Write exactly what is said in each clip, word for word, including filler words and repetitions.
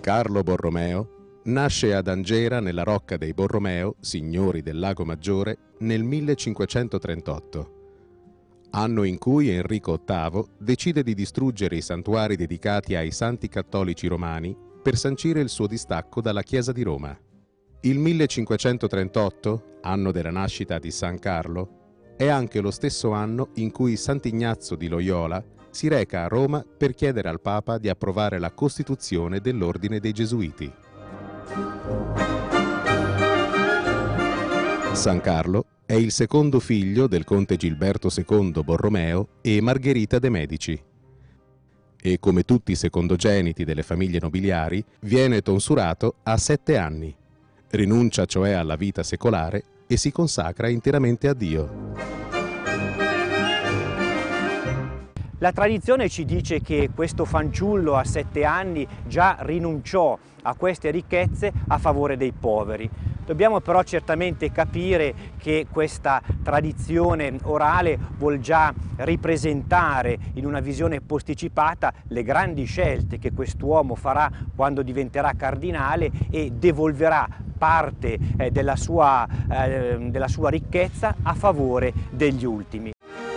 Carlo Borromeo nasce ad Angera nella Rocca dei Borromeo, signori del Lago Maggiore, nel millecinquecentotrentotto, anno in cui Enrico ottavo decide di distruggere i santuari dedicati ai santi cattolici romani per sancire il suo distacco dalla Chiesa di Roma. Il millecinquecentotrentotto, anno della nascita di San Carlo, è anche lo stesso anno in cui Sant'Ignazio di Loyola si reca a Roma per chiedere al Papa di approvare la Costituzione dell'Ordine dei Gesuiti. San Carlo è il secondo figlio del conte Gilberto secondo Borromeo e Margherita de' Medici e, come tutti i secondogeniti delle famiglie nobiliari, viene tonsurato a sette anni. Rinuncia cioè alla vita secolare e si consacra interamente a Dio. La tradizione ci dice che questo fanciullo a sette anni già rinunciò a queste ricchezze a favore dei poveri. Dobbiamo però certamente capire che questa tradizione orale vuol già ripresentare in una visione posticipata le grandi scelte che quest'uomo farà quando diventerà cardinale e devolverà parte eh, della, sua, eh, della sua ricchezza a favore degli ultimi.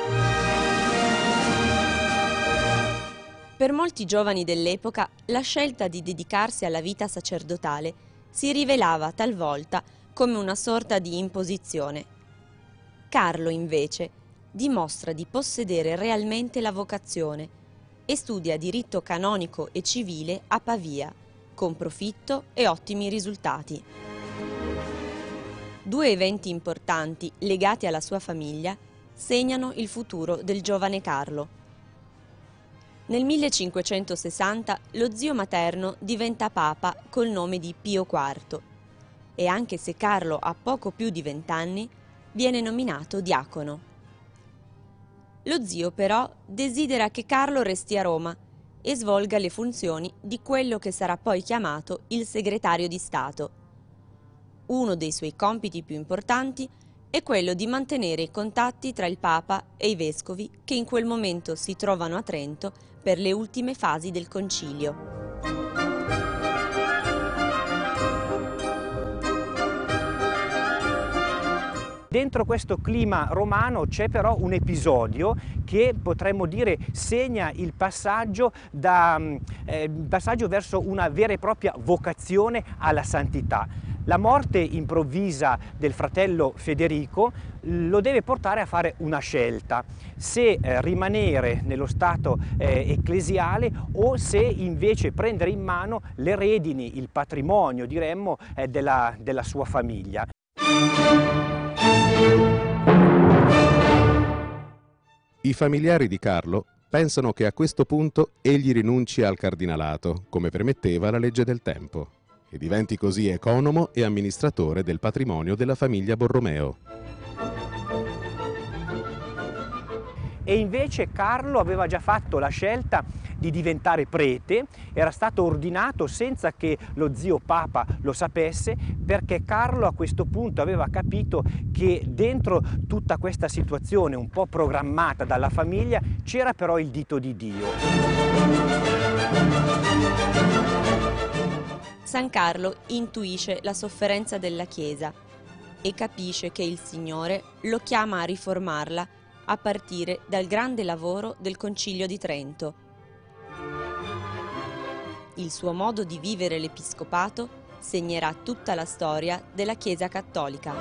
Per molti giovani dell'epoca la scelta di dedicarsi alla vita sacerdotale si rivelava talvolta come una sorta di imposizione. Carlo, invece, dimostra di possedere realmente la vocazione e studia diritto canonico e civile a Pavia, con profitto e ottimi risultati. Due eventi importanti legati alla sua famiglia segnano il futuro del giovane Carlo. Nel millecinquecentosessanta lo zio materno diventa papa col nome di Pio quarto e anche se Carlo ha poco più di vent'anni, viene nominato diacono. Lo zio però desidera che Carlo resti a Roma e svolga le funzioni di quello che sarà poi chiamato il segretario di Stato. Uno dei suoi compiti più importanti è quello di mantenere i contatti tra il Papa e i vescovi che in quel momento si trovano a Trento per le ultime fasi del concilio. Dentro questo clima romano c'è però un episodio che potremmo dire segna il passaggio, da, eh, il passaggio verso una vera e propria vocazione alla santità. La morte improvvisa del fratello Federico lo deve portare a fare una scelta, se eh, rimanere nello stato eh, ecclesiale o se invece prendere in mano le redini, il patrimonio, diremmo, eh, della, della sua famiglia. I familiari di Carlo pensano che a questo punto egli rinunci al cardinalato, come permetteva la legge del tempo, e diventi così economo e amministratore del patrimonio della famiglia Borromeo. E invece Carlo aveva già fatto la scelta di diventare prete, era stato ordinato senza che lo zio Papa lo sapesse, perché Carlo a questo punto aveva capito che dentro tutta questa situazione un po' programmata dalla famiglia c'era però il dito di Dio. San Carlo intuisce la sofferenza della Chiesa e capisce che il Signore lo chiama a riformarla a partire dal grande lavoro del Concilio di Trento. Il suo modo di vivere l'episcopato segnerà tutta la storia della Chiesa cattolica.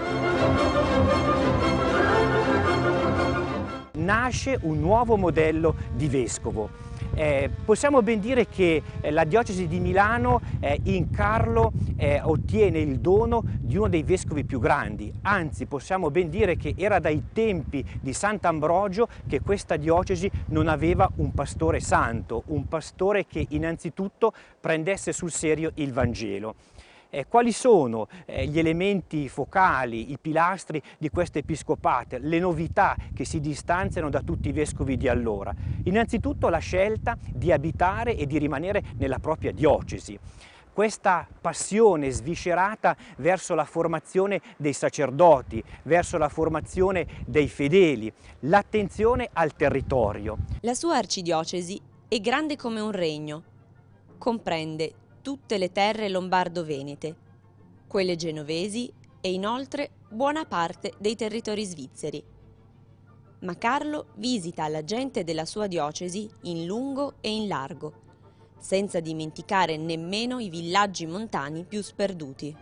Nasce un nuovo modello di vescovo. Eh, possiamo ben dire che eh, la diocesi di Milano eh, in Carlo eh, ottiene il dono di uno dei vescovi più grandi, anzi possiamo ben dire che era dai tempi di Sant'Ambrogio che questa diocesi non aveva un pastore santo, un pastore che innanzitutto prendesse sul serio il Vangelo. Eh, quali sono eh, gli elementi focali, i pilastri di questo episcopato, le novità che si distanziano da tutti i vescovi di allora? Innanzitutto la scelta di abitare e di rimanere nella propria diocesi. Questa passione sviscerata verso la formazione dei sacerdoti, verso la formazione dei fedeli, l'attenzione al territorio. La sua arcidiocesi è grande come un regno, comprende tutte le terre lombardo-venete, quelle genovesi e inoltre buona parte dei territori svizzeri. Ma Carlo visita la gente della sua diocesi in lungo e in largo, senza dimenticare nemmeno i villaggi montani più sperduti.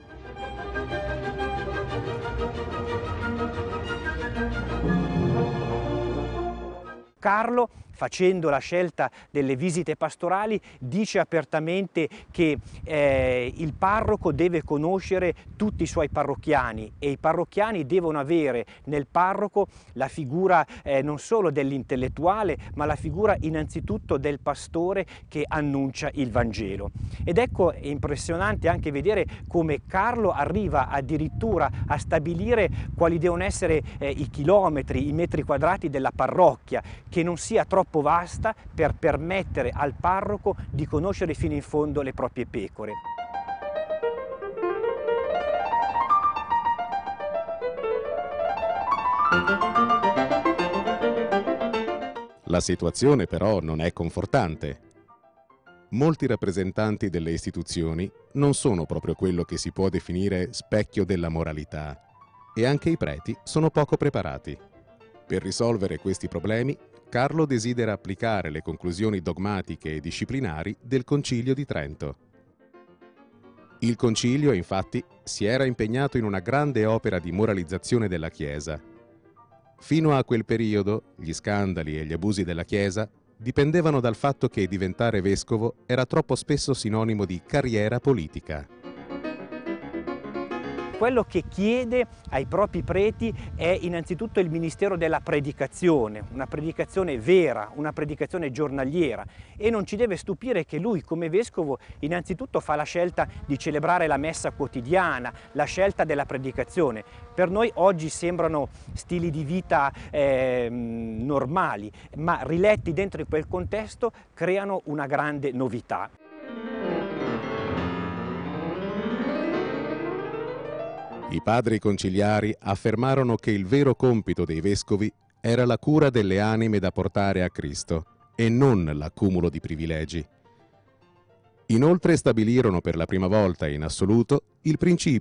Carlo, facendo la scelta delle visite pastorali, dice apertamente che eh, il parroco deve conoscere tutti i suoi parrocchiani e i parrocchiani devono avere nel parroco la figura eh, non solo dell'intellettuale, ma la figura innanzitutto del pastore che annuncia il Vangelo. Ed ecco, è impressionante anche vedere come Carlo arriva addirittura a stabilire quali devono essere eh, i chilometri, i metri quadrati della parrocchia, che non sia troppo vasta per permettere al parroco di conoscere fino in fondo le proprie pecore. La situazione però non è confortante. Molti rappresentanti delle istituzioni non sono proprio quello che si può definire specchio della moralità e anche i preti sono poco preparati. Per risolvere questi problemi, Carlo desidera applicare le conclusioni dogmatiche e disciplinari del Concilio di Trento. Il Concilio, infatti, si era impegnato in una grande opera di moralizzazione della Chiesa. Fino a quel periodo, gli scandali e gli abusi della Chiesa dipendevano dal fatto che diventare vescovo era troppo spesso sinonimo di carriera politica. Quello che chiede ai propri preti è innanzitutto il ministero della predicazione, una predicazione vera, una predicazione giornaliera, e non ci deve stupire che lui come vescovo innanzitutto fa la scelta di celebrare la messa quotidiana, la scelta della predicazione. Per noi oggi sembrano stili di vita eh, normali, ma riletti dentro in quel contesto creano una grande novità. I padri conciliari affermarono che il vero compito dei vescovi era la cura delle anime da portare a Cristo e non l'accumulo di privilegi. Inoltre stabilirono per la prima volta in assoluto il principio